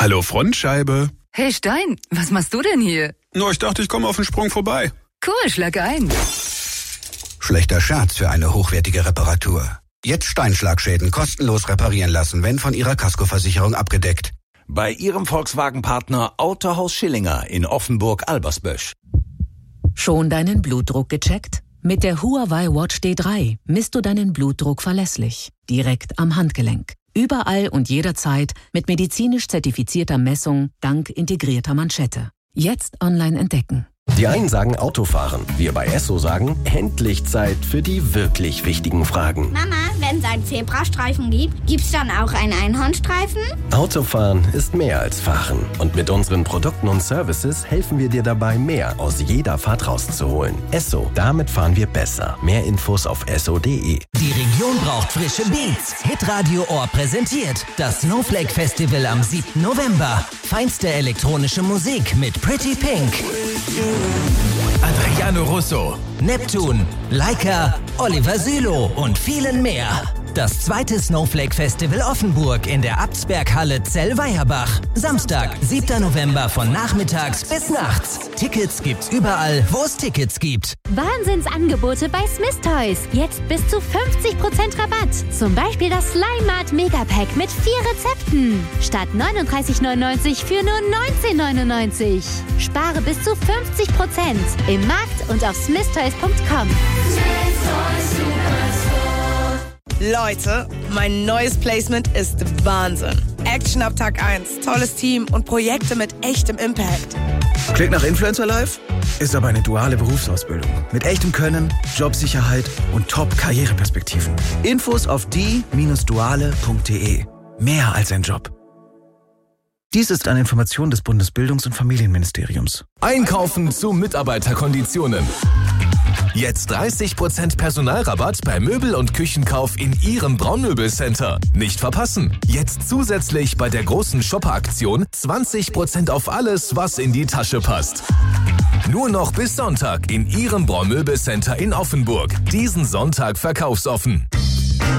Hallo Frontscheibe. Hey Stein, was machst du denn hier? Ich dachte, ich komme auf den Sprung vorbei. Cool, schlag ein. Schlechter Scherz für eine hochwertige Reparatur. Jetzt Steinschlagschäden kostenlos reparieren lassen, wenn von Ihrer Kaskoversicherung abgedeckt. Bei Ihrem Volkswagen-Partner Autohaus Schillinger in Offenburg-Albersbösch. Schon deinen Blutdruck gecheckt? Mit der Huawei Watch D3 misst du deinen Blutdruck verlässlich, direkt am Handgelenk. Überall und jederzeit mit medizinisch zertifizierter Messung dank integrierter Manschette. Jetzt online entdecken. Die einen sagen Autofahren, wir bei Esso sagen, endlich Zeit für die wirklich wichtigen Fragen. Mama, wenn es einen Zebrastreifen gibt, gibt's dann auch einen Einhornstreifen? Autofahren ist mehr als Fahren. Und mit unseren Produkten und Services helfen wir dir dabei, mehr aus jeder Fahrt rauszuholen. Esso, damit fahren wir besser. Mehr Infos auf esso.de. Die Region braucht frische Beats. Hitradio Ohr präsentiert das Snowflake Festival am 7. November. Feinste elektronische Musik mit Pretty Pink, Adriano Russo, Neptun, Laika, Oliver Sülow und vielen mehr. Das zweite Snowflake Festival Offenburg in der Abtsberghalle Zell-Weierbach. Samstag, 7. November von nachmittags bis nachts. Tickets gibt's überall, wo es Tickets gibt. Wahnsinnsangebote bei Smith Toys. Jetzt bis zu 50% Rabatt. Zum Beispiel das Slime Mart Megapack mit 4 Rezepten. Statt 39,99 für nur 19,99. Spare bis zu 50% im Markt und auf smithtoys.com. Leute, mein neues Placement ist Wahnsinn. Action ab Tag 1, tolles Team und Projekte mit echtem Impact. Klingt nach Influencer Life? Ist aber eine duale Berufsausbildung. Mit echtem Können, Jobsicherheit und Top-Karriereperspektiven. Infos auf die-duale.de. Mehr als ein Job. Dies ist eine Information des Bundesbildungs- und Familienministeriums. Einkaufen zu Mitarbeiterkonditionen. Jetzt 30% Personalrabatt bei Möbel- und Küchenkauf in Ihrem Braunmöbelcenter. Nicht verpassen. Jetzt zusätzlich bei der großen Shopper-Aktion 20% auf alles, was in die Tasche passt. Nur noch bis Sonntag in Ihrem Braunmöbelcenter in Offenburg. Diesen Sonntag verkaufsoffen.